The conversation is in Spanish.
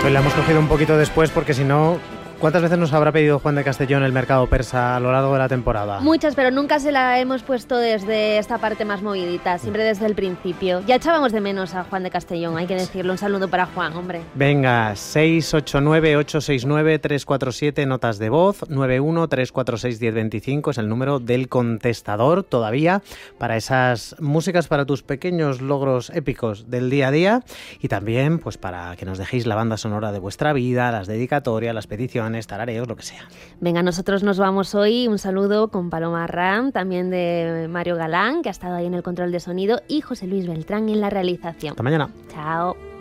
Hoy la hemos cogido un poquito después porque si no, ¿cuántas veces nos habrá pedido Juan de Castellón el mercado persa a lo largo de la temporada? Muchas, pero nunca se la hemos puesto desde esta parte más movidita, siempre desde el principio. Ya echábamos de menos a Juan de Castellón, hay que decirlo. Un saludo para Juan, hombre. Venga, 689-869-347, notas de voz, 91-346-1025 es el número del contestador todavía para esas músicas, para tus pequeños logros épicos del día a día y también pues para que nos dejéis la banda sonora de vuestra vida, las dedicatorias, las peticiones, tarareos, lo que sea. Venga, nosotros nos vamos hoy. Un saludo con Paloma Ram, también de Mario Galán, que ha estado ahí en el control de sonido, y José Luis Beltrán en la realización. Hasta mañana. Chao.